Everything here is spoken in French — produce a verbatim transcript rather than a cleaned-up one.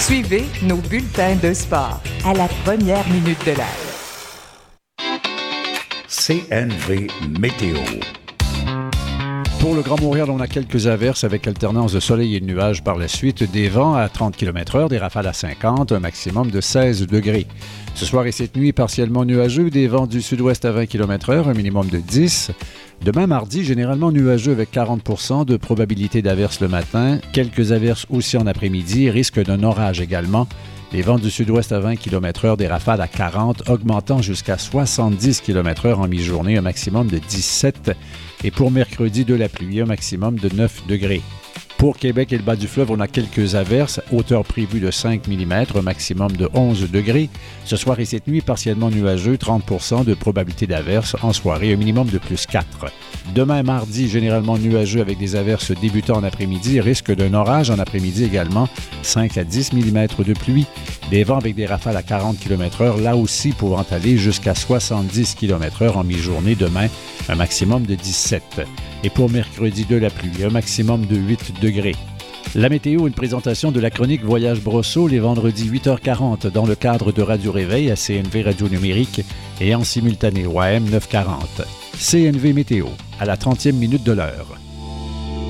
Suivez nos bulletins de sport à la première minute de l'heure. C N V Météo. Pour le Grand Montréal, on a quelques averses avec alternance de soleil et de nuages par la suite, des vents à trente kilomètres heure, des rafales à cinquante, un maximum de seize degrés. Ce soir et cette nuit, partiellement nuageux, des vents du sud-ouest à vingt kilomètres heure, un minimum de dix. Demain, mardi, généralement nuageux avec quarante pour cent de probabilité d'averses le matin, quelques averses aussi en après-midi, risque d'un orage également. Les vents du sud-ouest à vingt kilomètres heure, des rafales à quarante, augmentant jusqu'à soixante-dix kilomètres heure en mi-journée, un maximum de dix-sept. Et pour mercredi, de la pluie, un maximum de neuf degrés. Pour Québec et le bas du fleuve, on a quelques averses, hauteur prévue de cinq millimètres, un maximum de onze degrés. Ce soir et cette nuit, partiellement nuageux, trente pour cent de probabilité d'averses en soirée, un minimum de plus quatre. Demain, mardi, généralement nuageux avec des averses débutant en après-midi, risque d'un orage en après-midi également, cinq à dix millimètres de pluie. Des vents avec des rafales à quarante kilomètres heure, là aussi pouvant aller jusqu'à soixante-dix kilomètres heure en mi-journée demain, un maximum de dix-sept. Et pour mercredi, de la pluie, un maximum de huit degrés. La météo, une présentation de la chronique Voyage Brosseau les vendredis huit heures quarante dans le cadre de Radio Réveil à C N V Radio Numérique et en simultané au A M neuf cent quarante. C N V Météo, à la trentième minute de l'heure.